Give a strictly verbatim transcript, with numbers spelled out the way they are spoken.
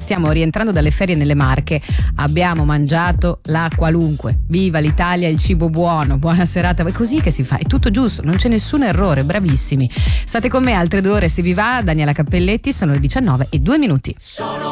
stiamo rientrando dalle ferie nelle Marche, abbiamo mangiato la qualunque. Viva l'Italia, il cibo buono, buona serata. È così che si fa, è tutto giusto, non c'è nessun errore, bravissimi. State con me altre due ore se vi va. Daniela Cappelletti, sono le diciannove e due minuti.